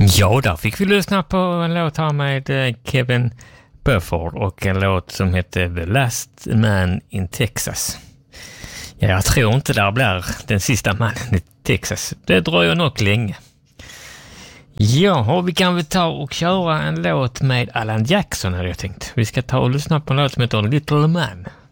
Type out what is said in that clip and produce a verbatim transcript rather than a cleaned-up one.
Ja, där fick vi lyssna på en låt här med Kevin Burford och en låt som heter The Last Man in Texas. Ja, jag tror inte där blir den sista mannen i Texas. Det dröjer nog länge. Ja, vi kan väl ta och köra en låt med Alan Jackson hade jag tänkt. Vi ska ta och lyssna på en låt som heter Little Man.